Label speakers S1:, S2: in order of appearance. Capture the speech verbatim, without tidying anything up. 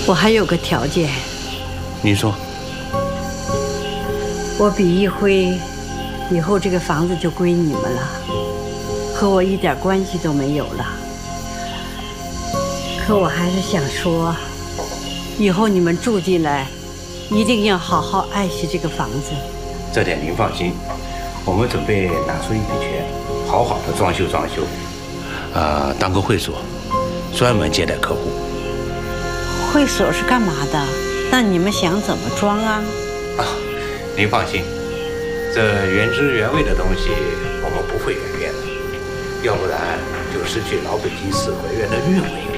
S1: 我还有个条件。
S2: 您说。
S1: 我比一辉，以后这个房子就归你们了，和我一点关系都没有了。可我还是想说，以后你们住进来，一定要好好爱惜这个房子。
S2: 这点您放心，我们准备拿出一笔钱，好好的装修装修，呃，当个会所，专门接待客户。
S1: 会所是干嘛的？那你们想怎么装啊？
S2: 啊，您放心，这原汁原味的东西我们不会改变的，要不然就失去老北京四合院的韵味。